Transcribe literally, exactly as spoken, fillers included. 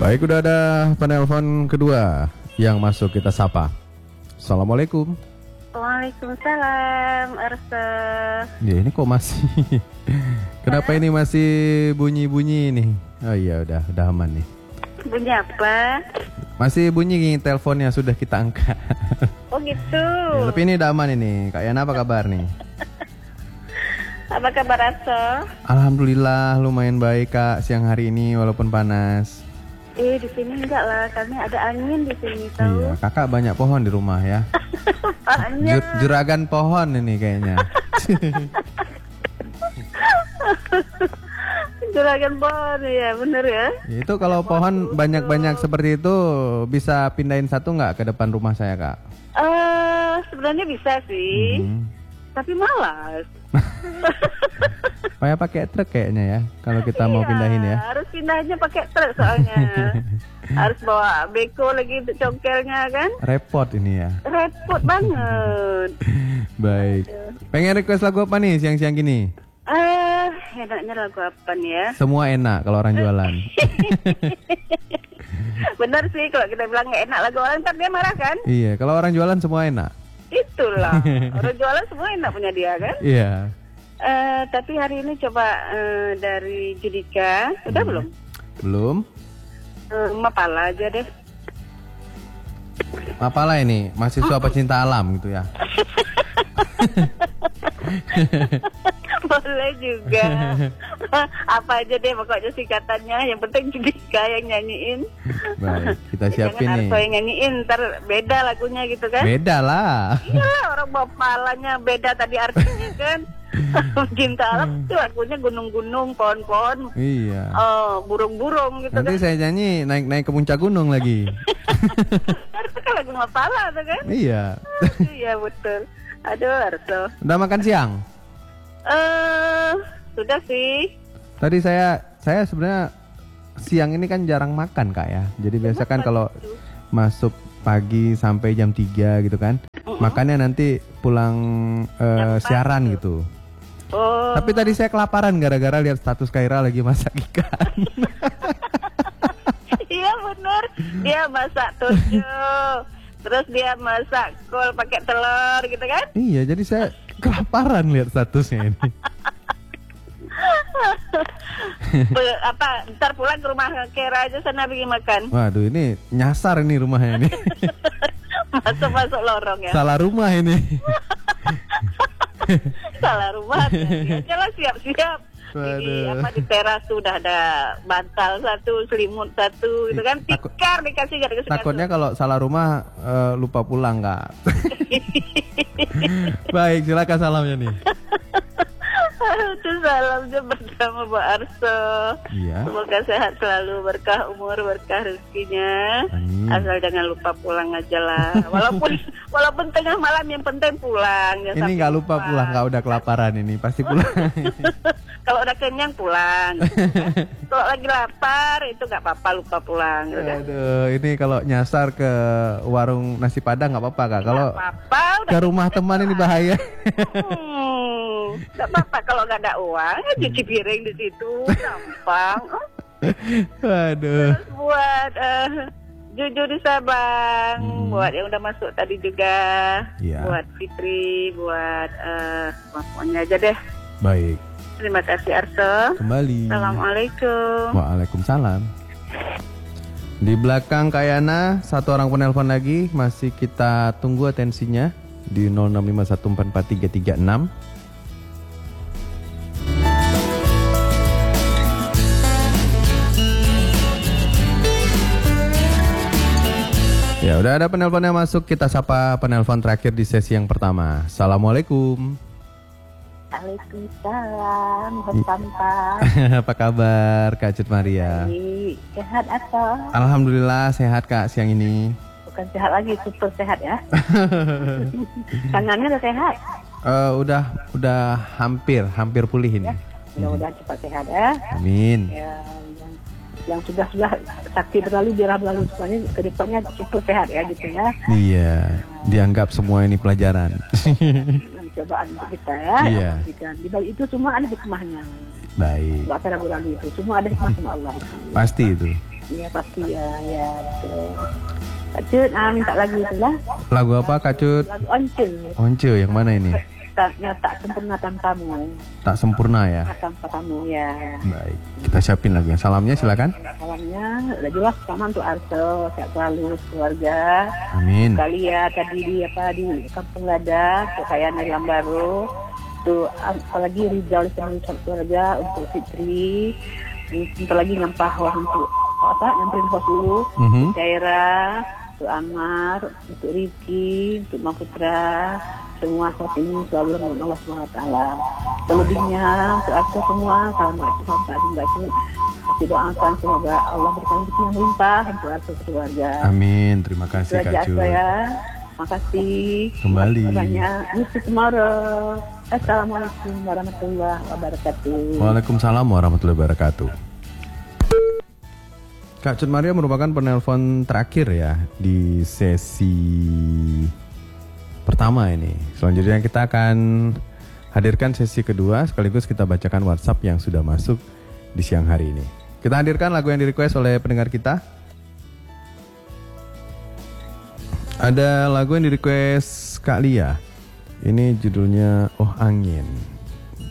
Baik, udah ada penelpon kedua yang masuk, kita sapa. Assalamualaikum. Waalaikumsalam, Arsa. Ya ini kok masih kenapa ini masih bunyi-bunyi ini? Oh iya, udah udah aman nih. Bunyi apa? Masih bunyi teleponnya, sudah kita angkat. Oh gitu. Ya, tapi ini udah aman ini. Kak Yana apa kabar nih? Apa kabar Arsa? Alhamdulillah lumayan baik Kak siang hari ini walaupun panas. Eh di sini enggak lah, kami ada angin di sini tahu. Iya, kakak banyak pohon di rumah ya. Banyak. Jur- juragan pohon ini kayaknya. Juragan pohon ya, bener ya. Itu kalau pohon banyak-banyak seperti itu bisa pindahin satu nggak ke depan rumah saya Kak? Eh uh, sebenarnya bisa sih, Hmm. tapi malas. Kayak pakai truk kayaknya ya kalau kita mau Iya, pindahin ya. harus pindahnya pakai truk soalnya. Harus bawa beko lagi untuk congkelnya kan. Repot ini ya. Repot banget. Baik. Pengen request lagu apa nih siang-siang gini? Eh, enaknya lagu apa nih ya? Semua enak kalau orang jualan. Bener sih kalau kita bilang nggak enak lagu orang, ntar dia marah kan? Iya, kalau orang jualan semua enak. Itulah, orang jualan semua enak punya dia kan? Iya. Eh, tapi hari ini coba eh, dari Judika, udah Hmm. belum? Belum? Eh, Mapala aja deh. Apalah ini, mahasiswa pecinta alam gitu ya. Boleh juga. Apa aja deh pokoknya singkatannya, yang penting Judika yang nyanyiin. Baik, kita siapin Jangan nih. Arso yang nyanyiin, ntar beda lagunya gitu kan? Beda lah. Iyalah, orang Mapalanya beda tadi artinya kan. Cinta alam itu lagunya gunung-gunung, pohon-pohon, Iya. oh, burung-burung gitu Nanti kan. saya nyanyi naik-naik ke puncak gunung lagi. Itu kan lagu Mapala tuh kan. Iya. Iya betul. Aduh Arso. Udah makan siang? Eh, sudah sih. Tadi saya saya sebenarnya siang ini kan jarang makan Kak ya. Jadi biasa kan kalau masuk pagi sampai jam tiga gitu kan. Mm-mm. Makannya nanti pulang eh, Jam siaran pagi. gitu. Oh. Tapi tadi saya kelaparan gara-gara lihat status Kaira lagi masak ikan. Iya bener. Dia masak tujuh. Terus dia masak kol pakai telur gitu kan. Iya, jadi saya kelaparan lihat statusnya ini. Be- apa ntar pulang ke rumah Kera aja sana bikin makan. Waduh, ini nyasar ini rumahnya ini. Masuk-masuk lorong ya. Salah rumah ini. Salah rumah. Jalan siap-siap. Di Waduh. apa di teras tuh udah ada bantal satu, selimut satu, gitu kan. Takut- Tikar dikasih gak dikasih. Takutnya kalau salah rumah eh, lupa pulang Kak. Baik, silakan salamnya nih. Itu salamnya bersama Mbak Arso. Iya. Semoga sehat selalu, berkah umur, berkah rezekinya. Amin. Asal jangan lupa pulang aja lah. Walaupun walaupun tengah malam yang penting pulang. Jangan Ini sampai nggak lupa pulang, nggak udah kelaparan ini pasti pulang. Kalau udah kenyang pulang. Kalau lagi lapar itu nggak apa-apa lupa pulang. Gitu kan? Aduh, ini kalau nyasar ke warung nasi padang nggak apa-apa Kak. Kalau Nggak apa-apa, udah ke rumah teman ini bahaya. Hmm, nggak apa-apa kalau nggak ada uang, ya cuci piring di situ, gampang. Waduh. Terus buat eh, Jujur di Sabang, Hmm. buat yang udah masuk tadi juga, Iya. buat Fitri, buat eh, pokoknya aja deh. Baik. Terima kasih Arso. Kembali. Assalamualaikum. Waalaikumsalam. Di belakang Kak Yana, satu orang penelpon lagi, masih kita tunggu atensinya di nol enam lima satu empat empat tiga tiga enam. Ya, udah ada penelpon yang masuk, kita sapa penelpon terakhir di sesi yang pertama. Assalamualaikum. Waalaikumsalam, bersampai. Apa kabar Kak Cut Maria? Sehat atau? Alhamdulillah sehat Kak siang ini. Bukan sehat lagi, super sehat ya. Tangannya udah sehat. Eh, udah udah hampir hampir pulih ini. Mudah-mudahan cepat sehat ya. Amin. Ya, yang, yang sudah sudah sakit berlalu biarlah berlalu, semuanya ke depannya super sehat ya gitu ya. Iya, dianggap semua ini pelajaran. Cobaan untuk kita ya. Iya. Dan di balik itu semua ada hikmahnya. Baik, Nggak akan ragu-ragu itu. Semua ada hikmah sama Allah. pasti itu. Iya pasti ya, ya betul. Kak Cut, ah, minta lagu itu lah. Lagu apa Kak Cut? Lagu Once. Once yang mana ini? Tak, ya, tak sempurna tanpa kamu. Tak sempurna ya. Tanpa kamu ya. Baik, kita siapin lagi. Salamnya silakan. Salamnya udah jelas sama untuk Arso, sehat selalu keluarga. Amin. Kali ya tadi di apa di Kampung Lada, kekayaan dari Baru. Tuh apalagi Rizal sama keluarga untuk Fitri. Bentar lagi nyampah wah untuk apa nyamperin pos dulu. Mhm. Caira, untuk Amar, untuk Riki, untuk Maputra. Semua saat ini selalu dengan Allah subhanahu wa taala. Selebihnya untuk aku semua sama itu sampai enggak itu kasih doakan semoga Allah berikan rezeki yang melimpah untuk aku keluarga. Amin. Terima kasih Itu Kak aja Cut. saya. Makasih. Kembali. Banyak. See you tomorrow. Assalamualaikum warahmatullahi wabarakatuh. Waalaikumsalam warahmatullahi wabarakatuh. Kak Cut Maria merupakan penelpon terakhir ya di sesi pertama ini. Selanjutnya kita akan hadirkan sesi kedua sekaligus kita bacakan WhatsApp yang sudah masuk di siang hari ini. Kita hadirkan lagu yang di-request oleh pendengar kita. Ada lagu yang di-request Kak Lia. Ini judulnya Oh Angin.